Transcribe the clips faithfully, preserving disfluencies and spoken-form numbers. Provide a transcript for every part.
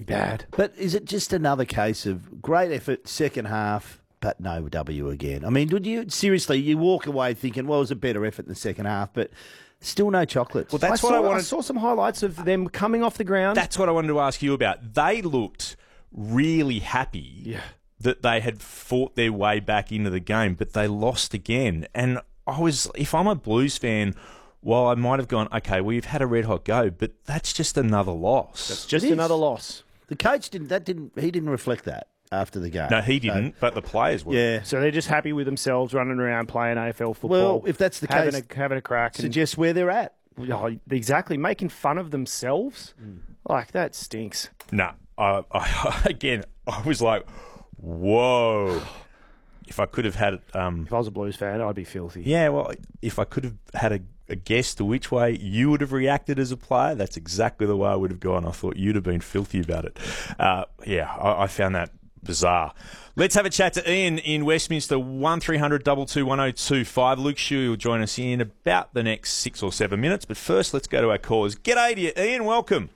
bad. But is it just another case of great effort, second half, but no W again? I mean, would you seriously, you walk away thinking, well, it was a better effort in the second half, but still no chocolates. Well, that's I what saw, I wanted. I saw some highlights of them coming off the ground. That's what I wanted to ask you about. They looked really happy Yeah. that they had fought their way back into the game, but they lost again. And I was, if I'm a Blues fan, well, I might have gone, okay, well, you've had a red hot go, but that's just another loss. That's just It is. another loss. The coach didn't, that didn't, he didn't reflect that after the game. No, he didn't, but the players were. Yeah. So they're just happy with themselves running around playing A F L football. Well, if that's the having case, a, having a crack. And, suggest where they're at. oh, exactly. Making fun of themselves. Mm. Like, that stinks. No, I, I, again, I was like, whoa. If I could have had, um, If I was a Blues fan, I'd be filthy. yeah, well, if I could have had a, a guess to which way you would have reacted as a player, that's exactly the way I would have gone. I thought you'd have been filthy about it. Uh, yeah, I, I found that bizarre. Let's have a chat to Ian in Westminster, one three hundred two two one oh two five. Luke Shuey will join us in about the next six or seven minutes. But first, let's go to our callers. G'day to you, Ian. Welcome.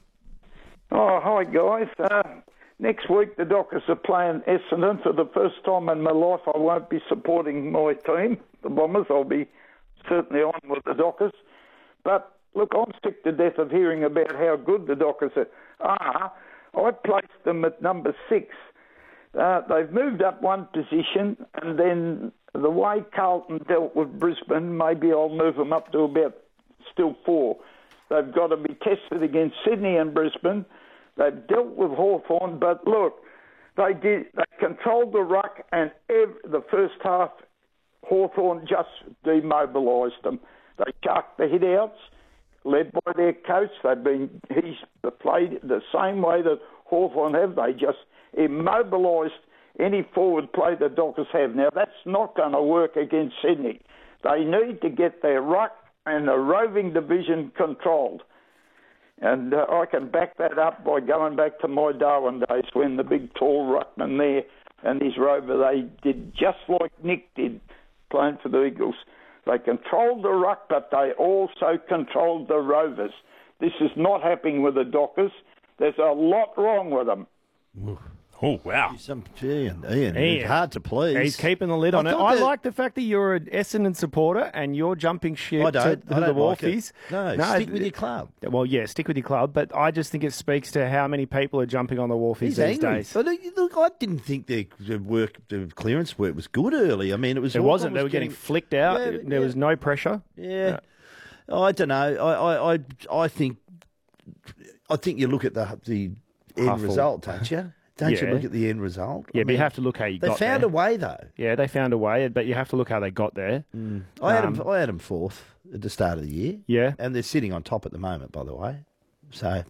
Oh, hi, guys. Uh, next week, the Dockers are playing Essendon. For the first time in my life, I won't be supporting my team, the Bombers. I'll be certainly on with the Dockers. But, look, I'm sick to death of hearing about how good the Dockers are. I placed them at number six. Uh, they've moved up one position, and then the way Carlton dealt with Brisbane, maybe I'll move them up to about still four. They've got to be tested against Sydney and Brisbane. They've dealt with Hawthorn, but look, they did. They controlled the ruck, and ev- the first half, Hawthorn just demobilised them. They chucked the hit-outs, led by their coach. They've been he's played the same way that Hawthorn have. They just immobilised any forward play the Dockers have. Now, that's not going to work against Sydney. They need to get their ruck and the roving division controlled. And uh, I can back that up by going back to my Darwin days when the big tall ruckman there and his rover, they did just like Nick did playing for the Eagles. They controlled the ruck, but they also controlled the rovers. This is not happening with the Dockers. There's a lot wrong with them. Oh, wow. Some, gee, and Ian, Ian. it's hard to please. He's keeping the lid I on it. thought I that- like the fact that you're an Essendon supporter and you're jumping ship I don't. to, I to don't the like it. Wolfies. No, stick with your club. Well, yeah, stick with your club, but I just think it speaks to how many people are jumping on the Wolfies He's these angry. days. But uh, look, I didn't think their the work, the clearance work was good early. I mean, it was. It wasn't. They was were getting getting- flicked out. Yeah, there yeah. was no pressure. Yeah, I don't know. I, I, I, I think, I think you look at the the end Huffle. result, don't you? Don't you Yeah. look at the end result? Yeah, I but you mean, have to look how you They got found there. a way, though. Yeah, they found a way, but you have to look how they got there. I had Um, them. I had them fourth at the start of the year. Yeah. and they're sitting on top at the moment, by the way. So,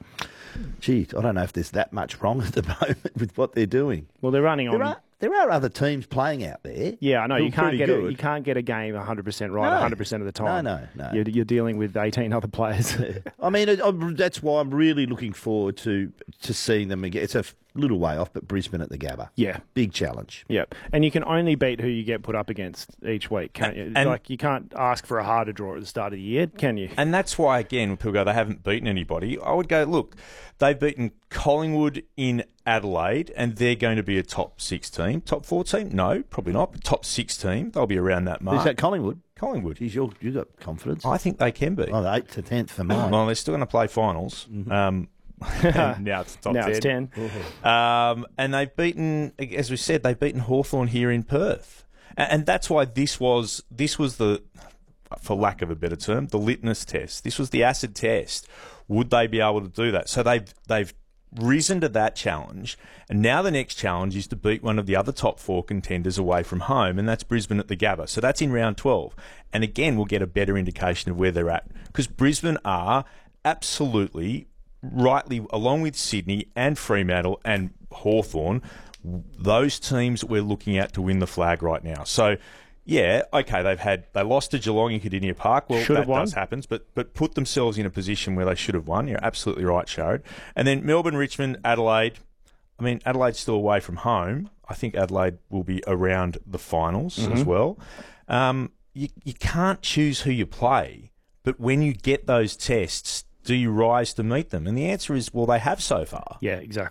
gee, I don't know if there's that much wrong at the moment with what they're doing. Well, they're running on. There are there are other teams playing out there. Yeah, I know who you are can't pretty get a, good. you can't get a game one hundred percent right No. one hundred percent of the time. No, no, no. You're, you're dealing with eighteen other players. I mean, it, I'm- that's why I'm really looking forward to to seeing them again. It's a f- little way off, but Brisbane at the Gabba. Yeah. Big challenge. Yep, and you can only beat who you get put up against each week, can't you? And- like you can't ask for a harder draw at the start of the year, can you? And that's why, again, when people go, they haven't beaten anybody, I would go, look, they've beaten Collingwood in Adelaide, and they're going to be a top six team. Top four team? No, probably not. But top six team, they'll be around that mark. Is that Collingwood? Collingwood. Geez, you're, you got confidence. I think they can be. Oh, the eighth to tenth for mine. Well, they're still going to play finals. Um, and now it's top now ten. it's ten. Um, and they've beaten, as we said, they've beaten Hawthorn here in Perth. And, and that's why this was this was the, for lack of a better term, the litmus test. This was the acid test. Would they be able to do that? So they've they've risen to that challenge, and now the next challenge is to beat one of the other top four contenders away from home, and that's Brisbane at the Gabba. So that's in round twelve. And again, we'll get a better indication of where they're at, because Brisbane are absolutely, rightly, along with Sydney and Fremantle and Hawthorn, those teams that we're looking at to win the flag right now. So, yeah, okay, they've had they lost to Geelong in Cardinia Park. Well, Should that have won. does happen, but but put themselves in a position where they should have won. You're absolutely right, Sharad. And then Melbourne, Richmond, Adelaide. I mean, Adelaide's still away from home. I think Adelaide will be around the finals Mm-hmm. as well. Um, you you can't choose who you play, but when you get those tests, do you rise to meet them? And the answer is, well, they have so far. Yeah, exactly.